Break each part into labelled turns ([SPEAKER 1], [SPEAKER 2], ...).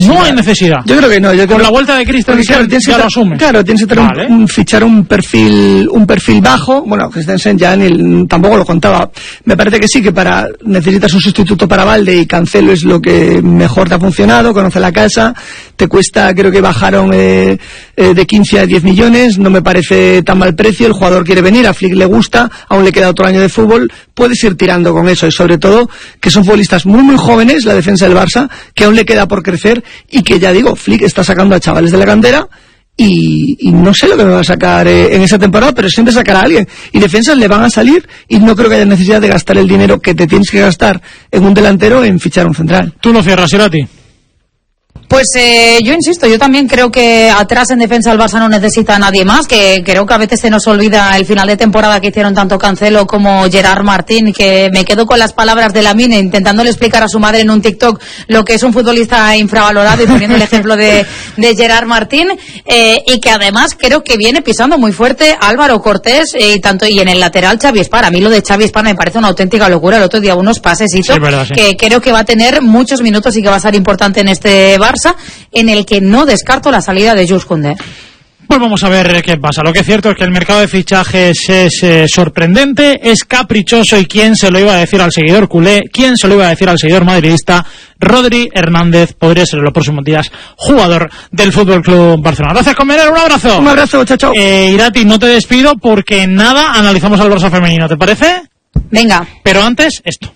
[SPEAKER 1] No hay necesidad.
[SPEAKER 2] Yo creo que no.
[SPEAKER 1] Con la vuelta de Christensen ya lo asume.
[SPEAKER 2] Claro, tienes que fichar un perfil bajo. Bueno, Christensen ya tampoco lo contaba. Me parece que sí, que necesitas un sustituto para Balde, y Cancelo es lo que mejor te ha funcionado, conoce la casa, te cuesta, creo que bajaron de 15 a 10 millones, no me parece tan mal precio, el jugador quiere venir, a Flick le gusta, aún le queda otro año de fútbol, puedes ir tirando con eso, y sobre todo que son futbolistas muy muy jóvenes, la defensa del Barça, que aún le queda por crecer, y que ya digo, Flick está sacando a chavales de la cantera, y no sé lo que me va a sacar en esa temporada, pero siempre sacará a alguien, y defensas le van a salir, y no creo que haya necesidad de gastar el dinero que te tienes que gastar en un delantero en fichar un central.
[SPEAKER 1] ¿Tú lo cierras, Irati?
[SPEAKER 3] Pues yo insisto, yo también creo que atrás en defensa el Barça no necesita a nadie más, que creo que a veces se nos olvida el final de temporada que hicieron tanto Cancelo como Gerard Martín, que me quedo con las palabras de Lamine intentándole explicar a su madre en un TikTok lo que es un futbolista infravalorado, y poniendo el ejemplo de Gerard Martín, y que además creo que viene pisando muy fuerte Álvaro Cortés, y en el lateral Xavi Espar. A mí lo de Xavi Espar me parece una auténtica locura. El otro día unos pases hizo, sí. Que creo que va a tener muchos minutos y que va a ser importante en este Barça, en el que no descarto la salida de Jules Koundé.
[SPEAKER 1] Pues vamos a ver qué pasa. Lo que es cierto es que el mercado de fichajes es sorprendente, es caprichoso, y quién se lo iba a decir al seguidor culé, quién se lo iba a decir al seguidor madridista. Rodri Hernández podría ser en los próximos días jugador del FC Barcelona. Gracias, Comener, un abrazo.
[SPEAKER 2] Un abrazo, chao.
[SPEAKER 1] Irati, no te despido porque nada, analizamos al Barça femenino, ¿te parece?
[SPEAKER 3] Venga.
[SPEAKER 1] Pero antes, esto.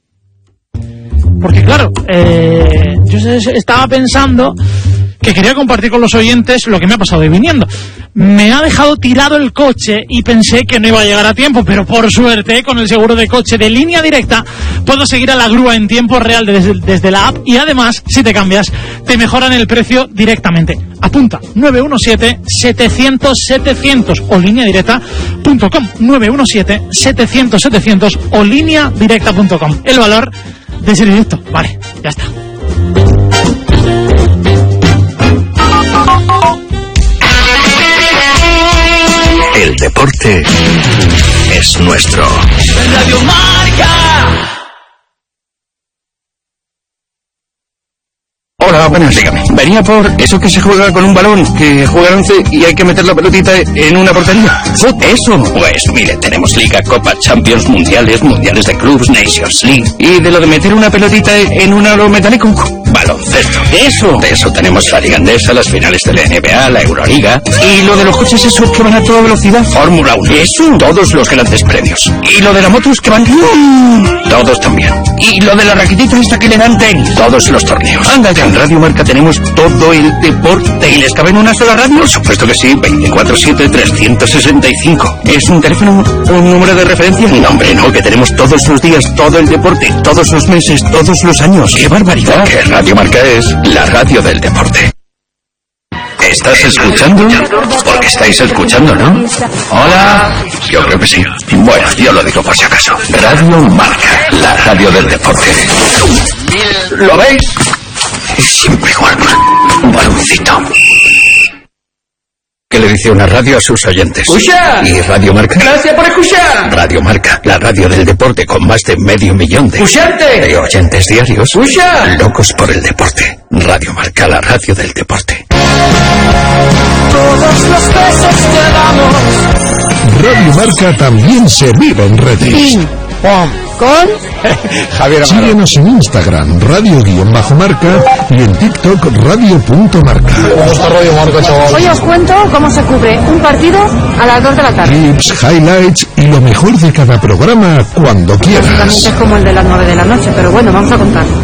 [SPEAKER 1] Porque claro, yo estaba pensando que quería compartir con los oyentes lo que me ha pasado de viniendo. Me ha dejado tirado el coche y pensé que no iba a llegar a tiempo, pero por suerte, con el seguro de coche de Línea Directa, puedo seguir a la grúa en tiempo real desde la app, y además, si te cambias, te mejoran el precio directamente. Apunta, 917-700-700 o lineadirecta.com, 917-700-700 o lineadirecta.com. El valor de ser directo. Vale, ya está.
[SPEAKER 4] El deporte es nuestro.
[SPEAKER 5] Radio Marca.
[SPEAKER 6] Hola, buenas, dígame. Venía por eso que se juega con un balón, que juegan 11 y hay que meter la pelotita en una portería. ¿Eso?
[SPEAKER 4] Pues mire, tenemos Liga, Copa, Champions, Mundiales de Clubs, Nations League.
[SPEAKER 6] ¿Y de lo de meter una pelotita en un aro metálico?
[SPEAKER 4] Baloncesto.
[SPEAKER 6] ¿Eso?
[SPEAKER 4] De eso tenemos la Liga Andesa, las finales de la NBA, la Euroliga.
[SPEAKER 6] ¿Y lo de los coches esos que van a toda velocidad?
[SPEAKER 4] Fórmula 1.
[SPEAKER 6] ¿Eso?
[SPEAKER 4] Todos los grandes premios.
[SPEAKER 6] ¿Y lo de las motos que van?
[SPEAKER 4] Todos también.
[SPEAKER 6] ¿Y lo de la raquetita esta que le dan tenis?
[SPEAKER 4] Todos los torneos.
[SPEAKER 6] Anda ya. En Radio Marca tenemos todo el deporte. ¿Y les cabe en una sola radio?
[SPEAKER 4] Por supuesto que sí, 24/7, 365.
[SPEAKER 6] ¿Es un teléfono, un número de referencia?
[SPEAKER 4] No, hombre, no, que tenemos todos los días todo el deporte, todos los meses, todos los años.
[SPEAKER 6] ¡Qué barbaridad!
[SPEAKER 4] Que Radio Marca es la radio del deporte. ¿Estás escuchando? Porque estáis escuchando, ¿no? Hola. Yo creo que sí. Bueno, yo lo digo por si acaso. Radio Marca, la radio del deporte.
[SPEAKER 6] ¿Lo veis?
[SPEAKER 4] Es siempre igual. Un baloncito. ¿Qué le dice una radio a sus oyentes?
[SPEAKER 6] ¡Escucha!
[SPEAKER 4] ¿Y Radio Marca?
[SPEAKER 6] ¡Gracias por escuchar!
[SPEAKER 4] Radio Marca, la radio del deporte con más de 500 000
[SPEAKER 6] de
[SPEAKER 4] oyentes diarios.
[SPEAKER 6] ¡Escucha!
[SPEAKER 4] Locos por el deporte. Radio Marca, la radio del deporte.
[SPEAKER 5] Todos los besos que damos.
[SPEAKER 7] Radio Marca también se vive en redes.
[SPEAKER 3] Con
[SPEAKER 7] Javier, síguenos en Instagram, radio_marca, y en TikTok, radio.marca.
[SPEAKER 8] ¿Cómo está Radio Marca, chaval?
[SPEAKER 3] Hoy os cuento cómo se cubre un partido a las 2 de la tarde.
[SPEAKER 7] Clips, highlights y lo mejor de cada programa cuando quieras.
[SPEAKER 3] Básicamente es como el de las 9 de la noche, pero bueno, vamos a contar.